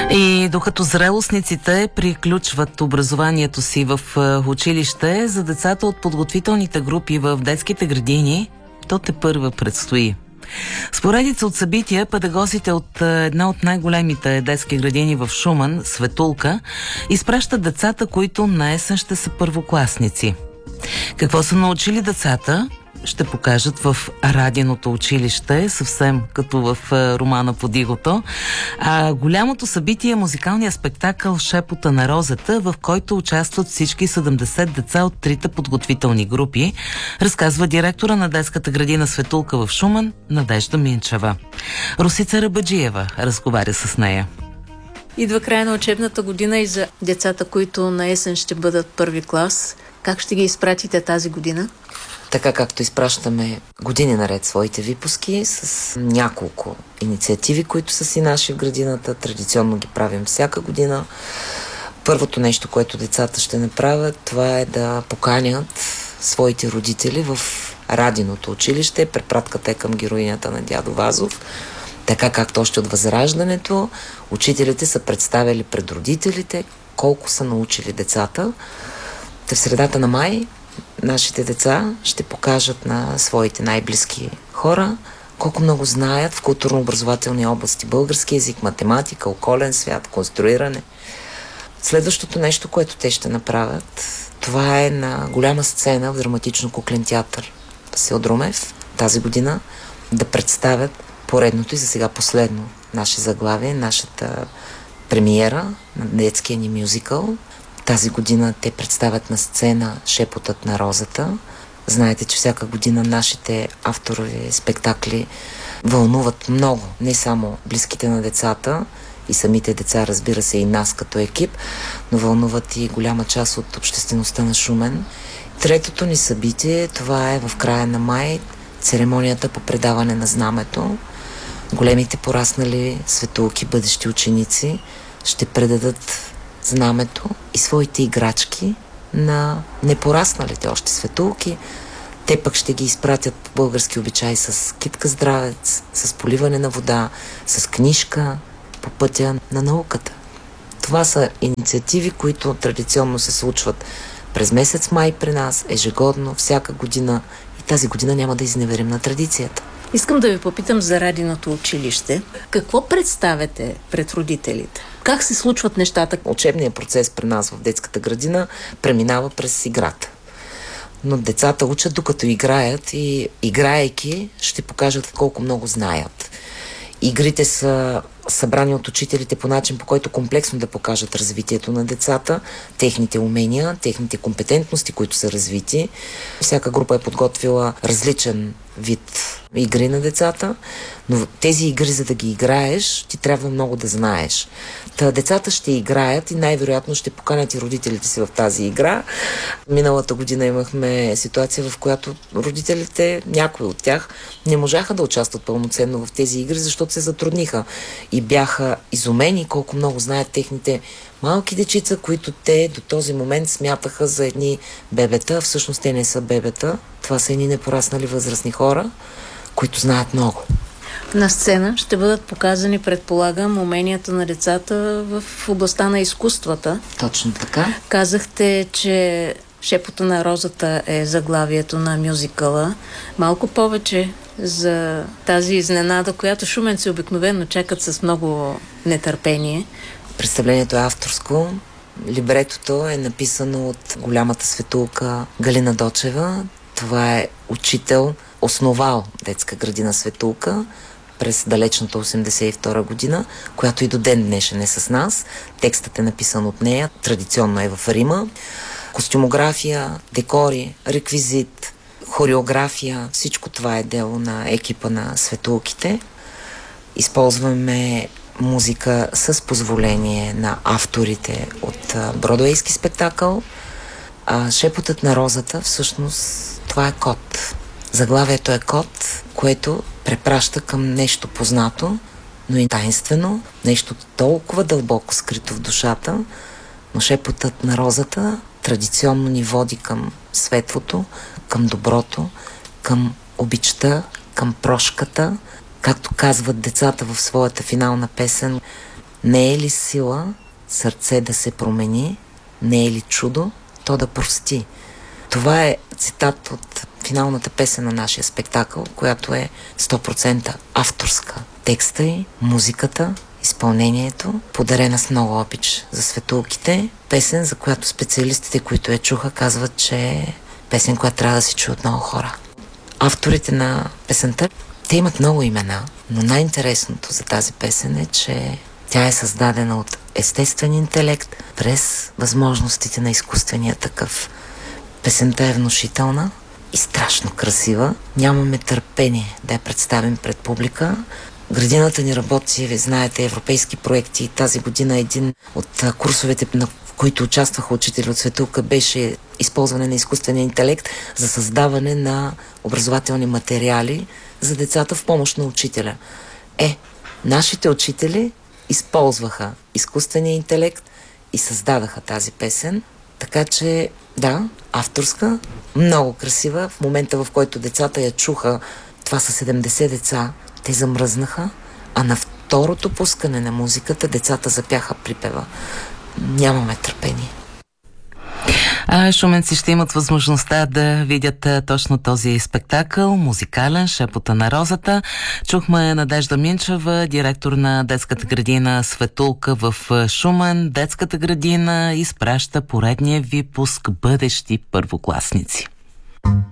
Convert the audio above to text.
И докато зрелостниците приключват образованието си в училище, за децата от подготвителните групи в детските градини, то тепърва предстои. С поредица от събития, педагозите от една от най-големите детски градини в Шумен, Светулка, изпращат децата, които на есен ще са първокласници. Какво са научили децата, ще покажат в Радиното училище, съвсем като в романа Подигото. А голямото събитие е музикалният спектакъл "Шепота на розата", в който участват всички 70 деца от трите подготвителни групи, разказва директора на детската градина Светулка в Шумен, Надежда Минчева. Росица Рабаджиева разговаря с нея. Идва края на учебната година и за децата, които на есен ще бъдат първи клас. Как ще ги изпратите тази година? Така както изпращаме години наред своите випуски с няколко инициативи, които са си наши в градината. Традиционно ги правим всяка година. Първото нещо, което децата ще направят, това е да поканят своите родители в Радиното училище. Препратката е към героинята на дядо Вазов. Така както още от Възраждането, учителите са представили пред родителите колко са научили децата. В средата на май нашите деца ще покажат на своите най-близки хора колко много знаят в културно-образователни области: български език, математика, околен свят, конструиране. Следващото нещо, което те ще направят, това е на голяма сцена в Драматично-куклен театър Васил Друмев тази година да представят поредното и за сега последно наше заглавие, нашата премиера на детския ни мюзикъл. Тази година те представят на сцена "Шепотът на розата". Знаете, че всяка година нашите авторови спектакли вълнуват много, не само близките на децата и самите деца, разбира се, и нас като екип, но вълнуват и голяма част от обществеността на Шумен. Третото ни събитие, това е в края на май, церемонията по предаване на знамето. Големите пораснали светулки, бъдещи ученици, ще предадат знамето и своите играчки на непорасналите още светулки. Те пък ще ги изпратят по български обичай с китка здравец, с поливане на вода, с книжка по пътя на науката. Това са инициативи, които традиционно се случват през месец май при нас, ежегодно, всяка година, и тази година няма да изневерим на традицията. Искам да ви попитам за Радиното училище. Какво представяте пред родителите? Как се случват нещата? Учебният процес при нас в детската градина преминава през играта. Но децата учат докато играят и играейки ще покажат колко много знаят. Игрите са събрани от учителите по начин, по който комплексно да покажат развитието на децата, техните умения, техните компетентности, които са развити. Всяка група е подготвила различен вид игри на децата, но тези игри, за да ги играеш, ти трябва много да знаеш. Децата ще играят и най-вероятно ще поканят и родителите си в тази игра. Миналата година имахме ситуация, в която родителите, някои от тях, не можаха да участват пълноценно в тези игри, защото се затрудниха и бяха изумени колко много знаят техните малки дечица, които те до този момент смятаха за едни бебета. Всъщност те не са бебета. Това са едни непораснали възрастни хора, които знаят много. На сцена ще бъдат показани, предполагам, уменията на децата в областта на изкуствата. Точно така. Казахте, че "Шепота на розата" е заглавието на мюзикъла. Малко повече за тази изненада, която шуменци обикновено чакат с много нетърпение. Представлението е авторско. Либретото е написано от голямата светулка Галина Дочева. Това е учител, основал детска градина Светулка през далечната 1982 година, която и до ден днешен е с нас. Текстът е написан от нея, традиционно е в Рима. Костюмография, декори, реквизит, хореография, всичко това е дело на екипа на Светулките. Използваме музика с позволение на авторите от бродуейски спектакъл. "Шепотът на розата", всъщност това е код. Заглавието е код, което препраща към нещо познато, но и таинствено, нещо толкова дълбоко скрито в душата, но шепотът на розата традиционно ни води към светлото, към доброто, към обичта, към прошката. Както казват децата в своята финална песен, Не е ли сила сърце да се промени? Не е ли чудо то да прости? Това е цитат от финалната песен на нашия спектакъл, която е 100% авторска. Текста и музиката, изпълнението, подарена с много обич за светулките. Песен, за която специалистите, които я чуха, казват, че е песен, която трябва да се чуе от много хора. Авторите на песента, те имат много имена, но най-интересното за тази песен е, че тя е създадена от естествен интелект през възможностите на изкуствения такъв. Песента е внушителна и страшно красива. Нямаме търпение да я представим пред публика. Градината ни работи, ви знаете, европейски проекти. Тази година един от курсовете, на които участваха учители от Светулка, беше използване на изкуствения интелект за създаване на образователни материали за децата в помощ на учителя. Нашите учители използваха изкуствения интелект и създадаха тази песен. Така че, да, авторска, много красива. В момента, в който децата я чуха, това са 70 деца, те замръзнаха, а на второто пускане на музиката децата запяха припева. Нямаме търпение. Шуменци ще имат възможността да видят точно този спектакъл, музикален, Шепота на розата. Чухме Надежда Минчева, директор на детската градина Светулка в Шумен. Детската градина изпраща поредния випуск бъдещи първокласници.